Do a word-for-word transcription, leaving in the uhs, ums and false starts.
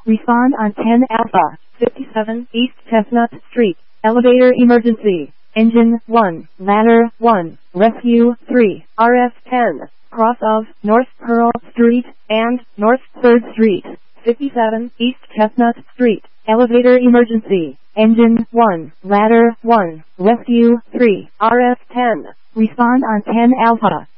Respond on ten Alpha, fifty-seven East Chestnut Street. Elevator emergency. Engine one, ladder one, rescue three, R F ten, cross of North Pearl Street and North third Street, fifty-seven East Chestnut Street. Elevator emergency. Engine one, ladder one, rescue three, R F ten. Respond on ten Alpha.